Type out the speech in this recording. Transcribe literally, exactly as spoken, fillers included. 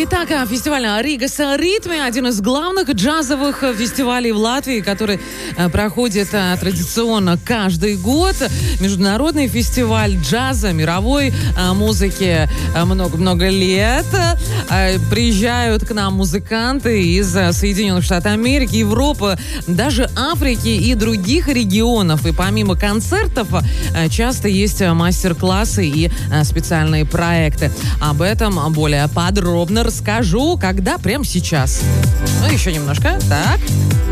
Итак, фестиваль «Рига с ритме» — один из главных джазовых фестивалей в Латвии, который проходит традиционно каждый год. Международный фестиваль джаза, мировой музыки много-много лет. Приезжают к нам музыканты из Соединенных Штатов Америки, Европы, даже Африки и других регионов. И помимо концертов часто есть мастер-классы и специальные проекты. Об этом более подробно расскажу, когда прямо сейчас. Ну, еще немножко. Так.